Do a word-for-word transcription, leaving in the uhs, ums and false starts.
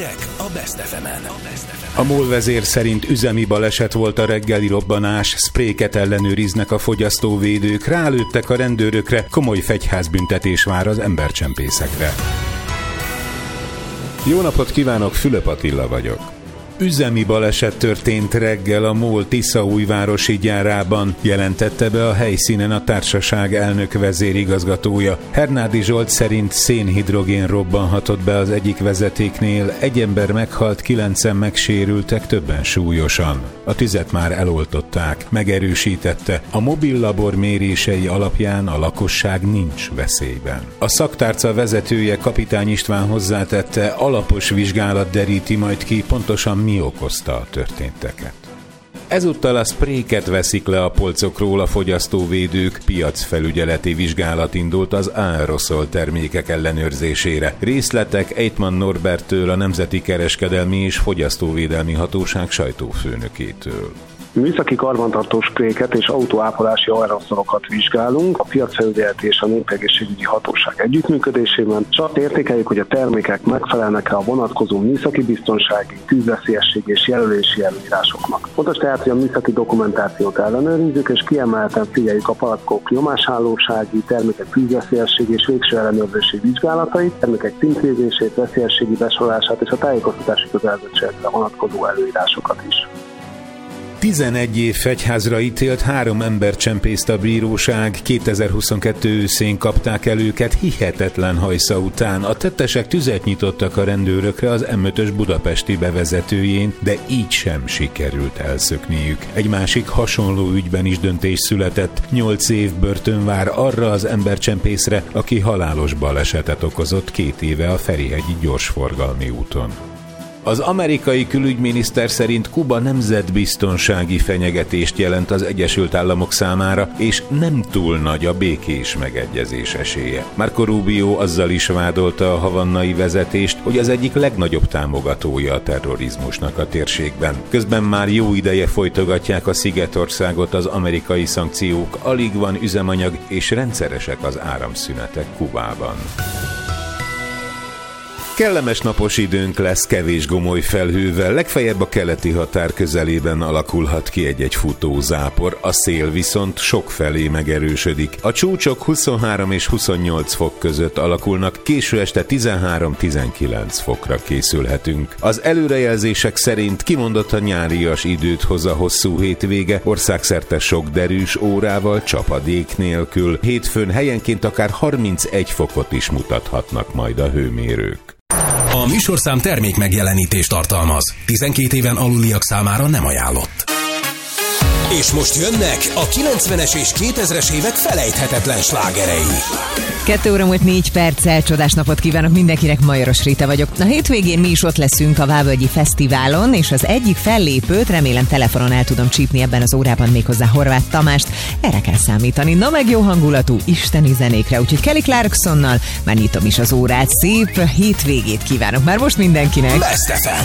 Hírek a Best ef emen. A MOL vezér szerint üzemi baleset volt a reggeli robbanás, szpréket ellenőriznek a fogyasztóvédők, rálőttek a rendőrökre, komoly fegyházbüntetés vár az embercsempészekre. Jó napot kívánok, Fülöp Attila vagyok. Üzemi baleset történt reggel a MOL tiszaújvárosi gyárában, jelentette be a helyszínen a társaság elnök vezérigazgatója. Hernádi Zsolt szerint szénhidrogén robbanhatott be az egyik vezetéknél, egy ember meghalt, kilencen megsérültek, többen súlyosan. A tüzet már eloltották, megerősítette. A mobil labor mérései alapján a lakosság nincs veszélyben. A szaktárca vezetője, Kapitány István hozzátette, alapos vizsgálat deríti majd ki, pontosan mi okozta a történteket. Ezúttal a szpréket veszik le a polcokról a fogyasztóvédők, piacfelügyeleti vizsgálat indult az aeroszol termékek ellenőrzésére. Részletek Eitman Norberttől, a Nemzeti Kereskedelmi és Fogyasztóvédelmi Hatóság sajtófőnökétől. Műszaki karbantartó spréket és autóápolási aeroszolokat vizsgálunk a piacfelügyeleti és a népegészségügyi hatóság együttműködésében, és azt értékeljük, hogy a termékek megfelelnek-e a vonatkozó műszaki biztonsági, tűzveszélyesség és jelölési előírásoknak. Fontos tehát, hogy a műszaki dokumentációt ellenőrizzük, és kiemelten figyeljük a palackok nyomásállósági, termékek tűzveszélyesség és végső ellenőrzési vizsgálatait, termékek címkézését, veszélyességi besorolását és a tájékoztatási kötelezettségekre vonatkozó előírásokat is. tizenegy év fegyházra ítélt három ember csempészt a bíróság, kétezer-huszonkettő őszén kapták el őket hihetetlen hajsza után. A tettesek tüzet nyitottak a rendőrökre az em ötös budapesti bevezetőjén, de így sem sikerült elszökniük. Egy másik hasonló ügyben is döntés született, nyolc év börtön vár arra az embercsempészre, aki halálos balesetet okozott két éve a Ferihegyi gyorsforgalmi úton. Az amerikai külügyminiszter szerint Kuba nemzetbiztonsági fenyegetést jelent az Egyesült Államok számára, és nem túl nagy a békés megegyezés esélye. Marco Rubio azzal is vádolta a havannai vezetést, hogy az egyik legnagyobb támogatója a terrorizmusnak a térségben. Közben már jó ideje folytogatják a Szigetországot az amerikai szankciók, alig van üzemanyag, és rendszeresek az áramszünetek Kubában. Kellemes napos időnk lesz kevés gomoly felhővel, legfeljebb a keleti határ közelében alakulhat ki egy-egy futózápor, a szél viszont sokfelé megerősödik. A csúcsok huszonhárom és huszonnyolc fok között alakulnak, késő este tizenhárom-tizenkilenc fokra készülhetünk. Az előrejelzések szerint kimondottan nyárias időt hoz a hosszú hétvége, országszerte sok derűs órával, csapadék nélkül. Hétfőn helyenként akár harmincegy fokot is mutathatnak majd a hőmérők. A műsorszám termék megjelenítést tartalmaz. tizenkét éven aluliak számára nem ajánlott. És most jönnek a kilencvenes és kétezres évek felejthetetlen slágerei. Kettő óra múlt négy perccel, csodás napot kívánok mindenkinek, Majoros Rita vagyok. A hétvégén mi is ott leszünk a Vávölgyi Fesztiválon, és az egyik fellépőt remélem telefonon el tudom csípni ebben az órában, méghozzá Horváth Tamást. Erre kell számítani. Na meg jó hangulatú isteni zenékre, úgyhogy Kelly Clarksonnal már nyitom is az órát. Szép hétvégét kívánok már most mindenkinek. Best ef em.